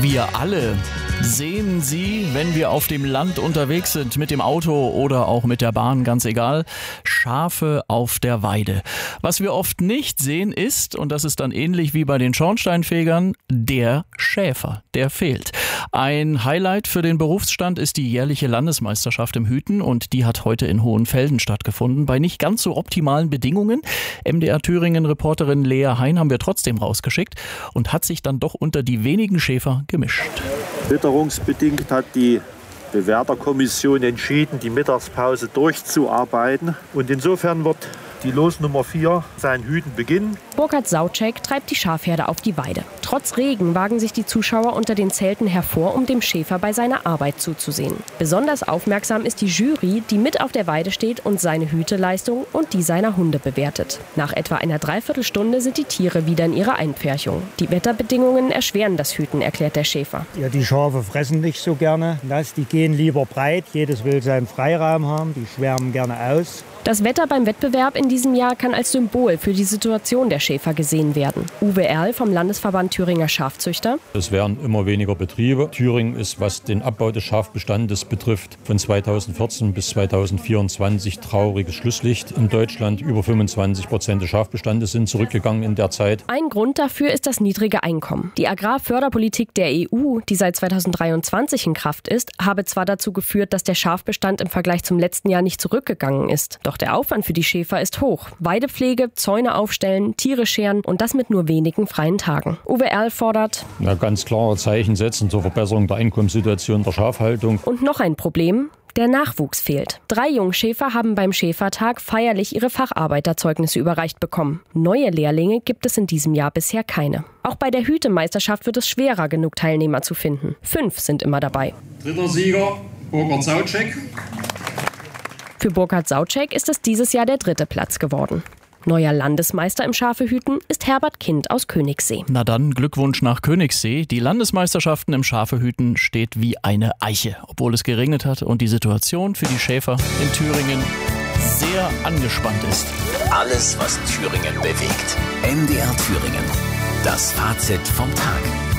Wir alle sehen sie, wenn wir auf dem Land unterwegs sind, mit dem Auto oder auch mit der Bahn, ganz egal, Schafe auf der Weide. Was wir oft nicht sehen ist, und das ist dann ähnlich wie bei den Schornsteinfegern, der Schäfer, der fehlt. Ein Highlight für den Berufsstand ist die jährliche Landesmeisterschaft im Hüten und die hat heute in Hohenfelden stattgefunden. Bei nicht ganz so optimalen Bedingungen. MDR Thüringen-Reporterin Lea Hein haben wir trotzdem rausgeschickt und hat sich dann doch unter die wenigen Schäfer gemischt. Witterungsbedingt hat die Bewerterkommission entschieden, die Mittagspause durchzuarbeiten. Und insofern wird die Losnummer 4 seinen Hüten beginnen. Burkhard Sauczek treibt die Schafherde auf die Weide. Trotz Regen wagen sich die Zuschauer unter den Zelten hervor, um dem Schäfer bei seiner Arbeit zuzusehen. Besonders aufmerksam ist die Jury, die mit auf der Weide steht und seine Hüteleistung und die seiner Hunde bewertet. Nach etwa einer Dreiviertelstunde sind die Tiere wieder in ihrer Einpferchung. Die Wetterbedingungen erschweren das Hüten, erklärt der Schäfer. Ja, die Schafe fressen nicht so gerne. Die gehen lieber breit. Jedes will seinen Freiraum haben. Die schwärmen gerne aus. Das Wetter beim Wettbewerb in diesem Jahr kann als Symbol für die Situation der Schäfer gesehen werden. Uwe Erl vom Landesverband Thüringer Schafzüchter. Es werden immer weniger Betriebe. Thüringen ist, was den Abbau des Schafbestandes betrifft, von 2014 bis 2024 trauriges Schlusslicht. In Deutschland über 25% des Schafbestandes sind zurückgegangen in der Zeit. Ein Grund dafür ist das niedrige Einkommen. Die Agrarförderpolitik der EU, die seit 2023 in Kraft ist, habe zwar dazu geführt, dass der Schafbestand im Vergleich zum letzten Jahr nicht zurückgegangen ist. Doch der Aufwand für die Schäfer ist hoch. Weidepflege, Zäune aufstellen, Tiere scheren und das mit nur wenigen freien Tagen. Uwe Erl fordert, ganz klare Zeichen setzen zur Verbesserung der Einkommenssituation der Schafhaltung. Und noch ein Problem. Der Nachwuchs fehlt. 3 Jungschäfer haben beim Schäfertag feierlich ihre Facharbeiterzeugnisse überreicht bekommen. Neue Lehrlinge gibt es in diesem Jahr bisher keine. Auch bei der Hütemeisterschaft wird es schwerer, genug Teilnehmer zu finden. 5 sind immer dabei. Dritter Sieger, Burkhard Sauczek. Für Burkhard Sauczek ist es dieses Jahr der 3. Platz geworden. Neuer Landesmeister im Schafehüten ist Herbert Kind aus Königssee. Na dann, Glückwunsch nach Königssee. Die Landesmeisterschaften im Schafehüten steht wie eine Eiche, obwohl es geregnet hat und die Situation für die Schäfer in Thüringen sehr angespannt ist. Alles, was Thüringen bewegt. MDR Thüringen. Das Fazit vom Tag.